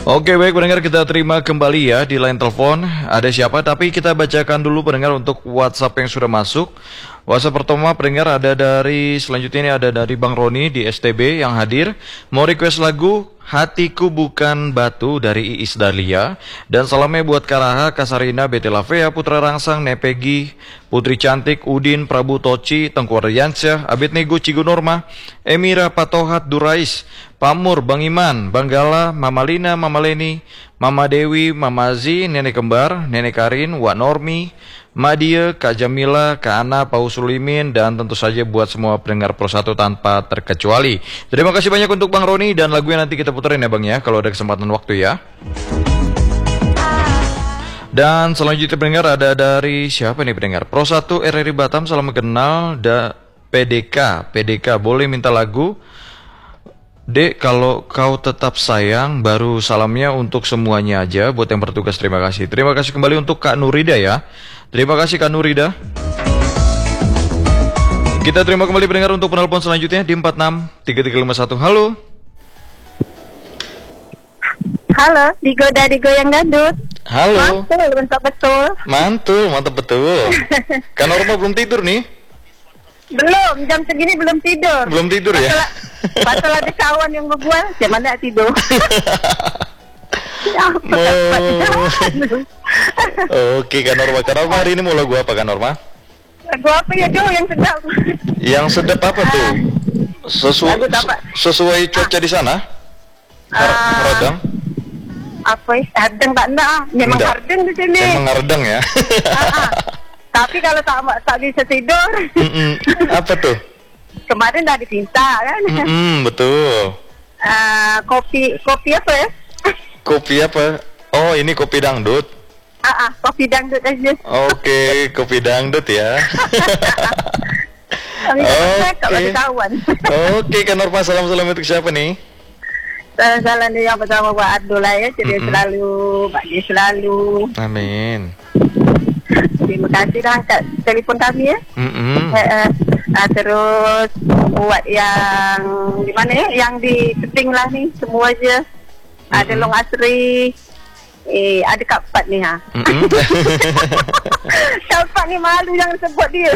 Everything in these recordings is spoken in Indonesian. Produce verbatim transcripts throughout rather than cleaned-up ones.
Oke, baik pendengar, kita terima kembali ya di line telepon. Ada siapa? Tapi kita bacakan dulu pendengar untuk WhatsApp yang sudah masuk. WhatsApp pertama pendengar ada dari, selanjutnya ini ada dari Bang Roni di S T B yang hadir. Mau request lagu Hatiku Bukan Batu dari Iis Dahlia. Dan salamnya buat Karaha, Kasarina, Betty Lavea, Putra Rangsang, Nepegi, Putri Cantik, Udin, Prabu Toci, Tengku Ardiansyah, Abednego Cigonorma, Emira Patohat Durais, Pamur, Bang Iman, Bang Gala, Mama Lina, Mama Leni, Mama Dewi, Mama Zi, Nenek Kembar, Nenek Karin, Wak Normi, Madia, Kak Jamila, Kak Ana, Pak Usulimin, dan tentu saja buat semua pendengar Pro satu tanpa terkecuali. Terima kasih banyak untuk Bang Roni, dan lagunya nanti kita puterin ya Bang ya, kalau ada kesempatan waktu ya. Dan selanjutnya pendengar ada dari siapa nih pendengar? Pro satu R R I Batam, salam kenal, da P D K, P D K boleh minta lagu. Dek, kalau kau tetap sayang, baru salamnya untuk semuanya aja. Buat yang bertugas, terima kasih. Terima kasih kembali untuk Kak Nurida ya. Terima kasih Kak Nurida. Kita terima kembali pendengar untuk penelpon selanjutnya di empat enam tiga tiga lima satu. Halo. Halo, digoda digoyang dangdut. Halo. Mantul, mantap betul. Mantul, mantap betul. Kak Norma belum tidur nih? Belum, jam segini belum tidur. Belum tidur ya? Pasal ada kawan yang ngebual, jam mana tidur. Ya, Oke Kak Norma, Kak Norma hari ini mau lagu apa Kak Norma? Lagu apa ya Jo yang sedap? Yang sedap apa tuh? Sesu Lagu apa? Sesuai cuaca di sana? Ah. Redang? Apa ya? Hardeng tak enggak? Memang Enggak. hardeng di sini. Emang redang ya? Ah, ah. Tapi kalau tak tak bisa tidur. Mm-mm. Apa tuh? Kemarin dah dicinta kan? Mm-mm, betul. Ah, kopi kopi apa ya? Kopi apa? Oh, ini kopi dangdut. Ah, ah, kopi dangdut aja. Oke, kopi dangdut ya. Kami Oke. kalau ada kawan. Oke, Kak Norma, salam-salam untuk siapa nih? Salam-salam yang pertama buat Abdul lah ya, jadi Mm-mm. selalu, bahagia selalu. Amin. Terima kasih dah kat telefon kami ya. Mm-mm. Eh, eh, ah, terus buat yang di mana ya, yang di Teping lah nih semua aja. Ada Mm-mm. Long Asri, eh ada Kak Pat nih ha. Mm-mm. Kak Pat ni malu jangan sebut dia.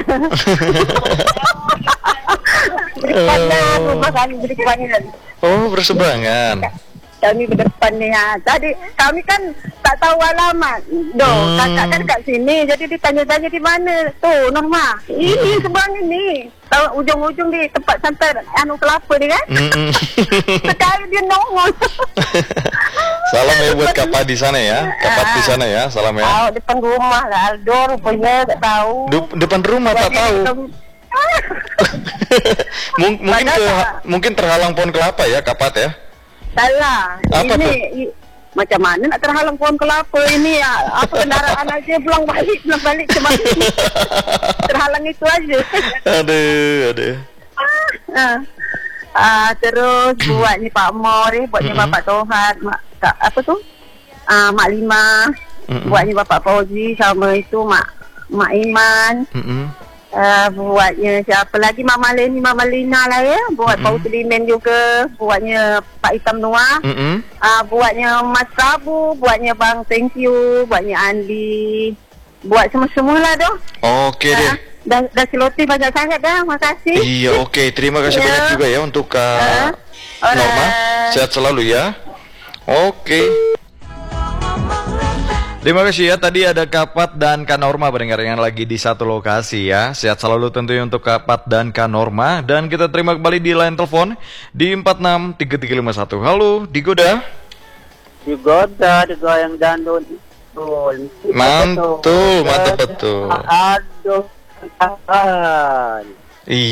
Berdepan rumah kami berdepan kan. Oh, berseberangan. Kami berdepan ni ha. Tadi kami kan tak tahu alamat. Doh, Hmm. kakak kan kat sini. Jadi ditanya-tanya di mana. Tu, Norma. Ini seberang ini. Tahu ujung-ujung di tempat sampai anu kelapa ni kan. Mm-mm. Sekali dia nongol. Salam ya buat Kak Pat di sana ya. Kak Pat di sana ya, salam ya. Oh, depan rumah lah Aldo rupanya tak tahu. Du- depan rumah tak tahu. Mung- mungkin ke, mungkin terhalang pohon kelapa ya Kak Pat ya. Salah. Apa ini tuh? i- macam mana nak terhalang pohon kelapa ini ya? Apa kendaraan aja pulang balik, pulang balik cuma terhalang itu aja. Aduh, aduh. Ah, ah, terus buat ni Pak Mor, eh, buatnya Mm-mm. Bapak Tohat, mak Kak, apa tu? Ah, Mak Lima, Mm-mm. buatnya Bapak Fauzi sama itu Mak Mak Iman. Mm-mm. Uh, buatnya siapa lagi, Mama Leni, Mama Lina lah ya. Buat Mm-mm. Pak Suliman juga. Buatnya Pak Hitam Noah. Mm-mm. uh, Buatnya Mas Prabu. Buatnya Bang Thank You. Buatnya Andi. Buat semua-semua lah doh. Oke deh. uh, Dah, dah seloti banyak sangat dah. Makasih. Iya, oke. Terima kasih Ya. banyak juga ya untuk Kak Uh, Norma. alright. Sehat selalu ya. Oke. Terima kasih ya. Tadi ada Kak Pat dan Kak Norma pendengar yang lagi di satu lokasi ya. Sehat selalu tentunya untuk Kak Pat dan Kak Norma. Dan kita terima kembali di line telepon di empat enam tiga tiga lima satu. Halo, digoda. Digoda, digoyang dandut. Betul. Mantul, mantap betul. Aduh. Aduh. Iya.